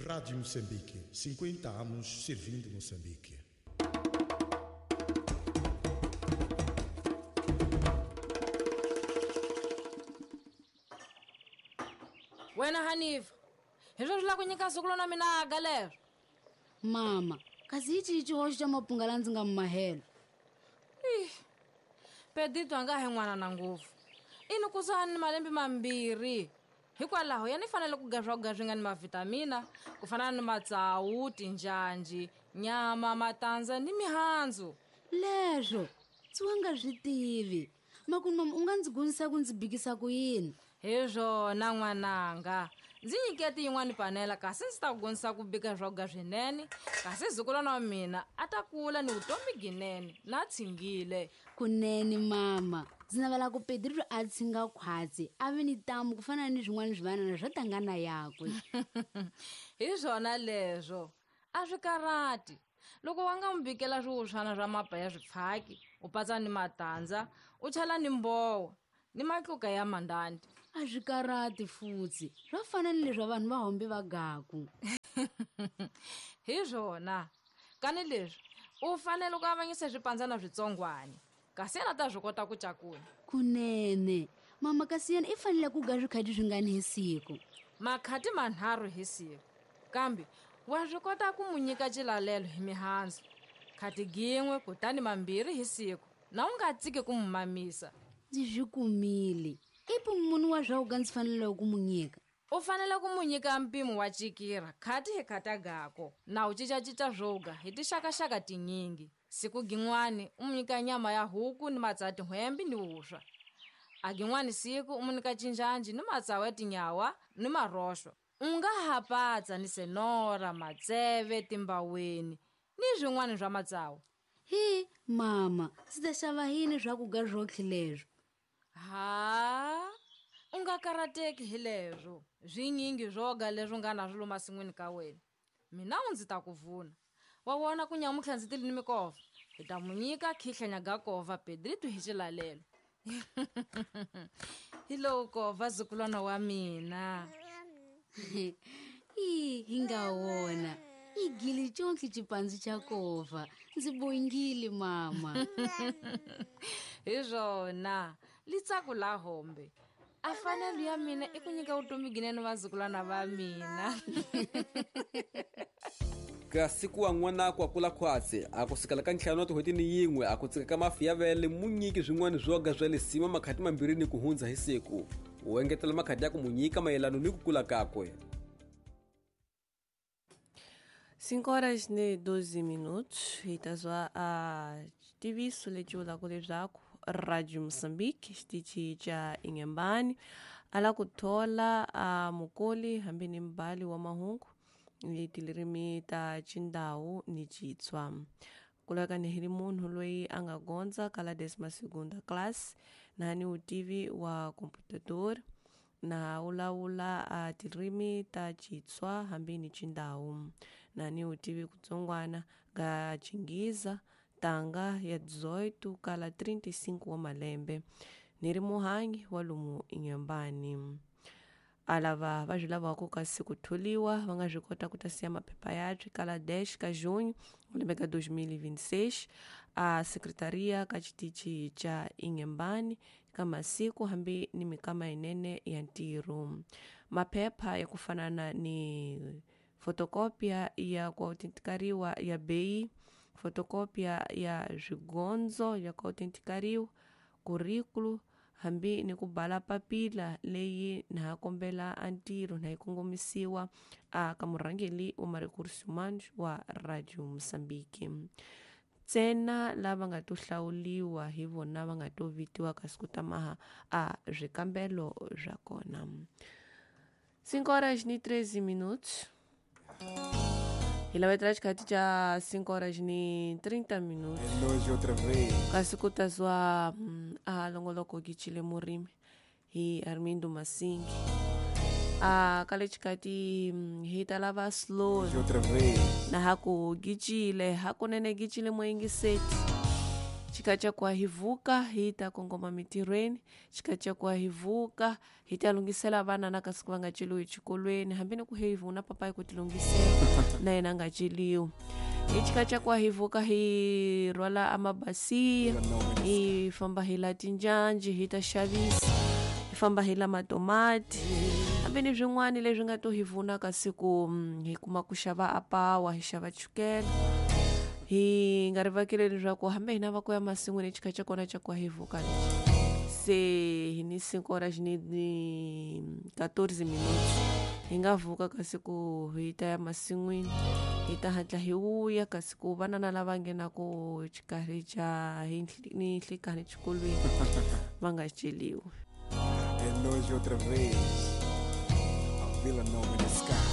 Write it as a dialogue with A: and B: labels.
A: Rádio Moçambique, 50 anos servindo Moçambique.
B: Wena Hanifa, hizvo zvila kunyika suku lona mina galero.
C: Mama, kasi ichi xihoxo xa mapungala ndzi nga mmahelo.
B: Pedito anga he n'wana na nguvu. Ini kusani ni malembe mambirhi. Hikwalaho yani fanele ku gazwa ni mavitamina, ku fana ni matsawu, tinjanji, nyama, matanza ni mihandzu.
C: Leswo, ndzi nga swi tivi. Makuni mama u nga ndzi gonisa ku ndzi bikisa ku yini?
B: Hezwo na n'wananga. Ndzi nyiketi yin'wani panela kasi ndzi ta ku gonisa ku bika swakudya swinene, kasi zukulwana wa mina a ta kula ni vutomi ginene na tshingile.
C: Kunene mama, ndzi navela ku Pedro a tshinga khwatsi a vi ni tamu ku fana ni swin'wana swivanana swa tangana yakwe.
B: Hi swona leswo a swi karati. Loko wa nga mbikela swiwuswana swa mapa ya swipfaki, u patsa ni matandza, u chela ni mbowa ni matluka ya mandandi.
C: A swi karati futsi swa fana ni leswi vanhu va hombe va gaku.
B: Hi swona kani leswi u fanele ku avanyisa swipandzana switsongwani, kasi yena ta swi kota ku cakula.
C: Kunene mama, kasi yena i fanele ku ga swikhati swingani hi siku?
B: Makhati manharhu hi siku, kambe wa swi kota ku mu nyika cilalelo hi mihandzu, khati gin'we kutani mambirhi hi siku, na u nga tsiki ku mu mamisa.
C: Ndzi swi kumile. Ipi munhu wa swakudya ndzi fanele ku mu nyika?
B: U fanele ku mu nyika mpimo wa cikira khati hi khatagako, na u cicacica swokudya hi tixakaxaka tinyingi. Siku gin'wani u mu nyika nyama ya huku ni matsati hwembi ni wuswa. A gin'wani siku u mu nyika cinjanji ni matsawu ya tinyawa ni maroxo. U nga ha patsa ni senora, matseve, timbaweni ni swin'wana swa matsawu.
C: Hi mama, ndzi ta xava yini swakudya swokhi leswo?
B: U nga karateki hi leswo. Zwinyingi swoga leswi nga na swilo masin'wini ka wena. Mina ndzi ta ku vuna. Wa wona ku nyamutlha ndzi tili ni mikova. Hi ta mu nyika khihlanya gakova Pedrito hi cilalelo. Hi lowu kova zukulwana wa mina.
C: Hi nga wona. I gili chonki chipandzi cha kova. Ndzi bongile mama.
B: Hi swona litsaku la hombe. A fanele ya mina i ku nyika vutomi ginene vazukulwana va mina.
D: Kasi ku wa n'wanako a kula khwatsi a ku sikala ka ntlhanu wa tin'hweti ni yin'we a ku tsika ka mafi ya vele mu nyiki swin'wana swoga swa le sima makhati mambirhi ni ku hundza hi siku. U engetela makhati ya ku mu nyika mayelano ni ku kula kakwe.
E: 5:12 hi ta zwa a xitiviso lexi vulaka leswaku Radio Moçambique xitichi cha Inhambane ala ku thola a mukoli hambi ni mbali wa mahungu ni tilirimi ta Cindhawu ni Citswa. Kulaka ni hiri munhu loyi a nga gondza ka la 12ª class na ni utivi wa computador na ulawula a tilirimi ta Citswa hambi ni Cindhawu na ni utivi kutsongwana ga Chingiza tanga ya 18 kala 35 wa malembe. Niri muhangi wa lomu Inhambane. Alava va swi lavaka kasi ku tholiwa va nga swi kota ku ta siya maphepha yatswi kala 10 ka Junho lembe ka 2026 a sekretaria ka xitichi cha Inhambane ka masiku hambi ni mikama yinene ya ntirho. Maphepha ya ku fanana ni fotokopia ya ku autentikariwa ya BEI, fotokopia ya swigondzo ya ku autentikariwa, kurikulu hambi ni ku bala papila leyi na kombela a ntirho na yi kongomisiwa ka murhangeli wa marekurusi humanos wa Radio Moçambique. Ntsena lava nga to hlawuliwa hi vona va nga to vitiwa kasi ku tamaha a swikambelo swa kona. 5:13 hi lavetela xikhathi cha 5:30
F: Hoje outra vez.
E: kasi ku ta zwa a longoloko gicile murimi hi Armindo Masingi. Ka le xikhathi hi ta lava slow
F: Hoje outra vez.
E: na haku gicile hakunene gicile moyingiseti chikacha kuahivuka hita kongoma mitirweni, chikacha kuahivuka hita lungisela vana nakasiku vangachiliwi chikolweni, hambini kuhivuna papai kutilungisela naye nangachiliwi. Ichikacha kuahivuka hi rola amabasia, ifamba hila tinjanji, hita shavisi, ifamba hila matomati. Hambini zwin'wani leswi nga to hivuna kasiku hi kuma ku xava apawa, hi xava chukela. Hi nga rivakile leswaku hambi hina va ku ya masin'wini chikacha kona cha kuahivuka lexi. Se hi ni 5 horas ni 14 minutos. Hi nga vuka kasiku hi ta ya masin'wini. Hi ta hatla hi uya kasiku vana na lava nghenaka chikarhi cha ni nhlikani chikolweni va nga celiwi.
F: É nós outra vez, a Vila Nova in the sky.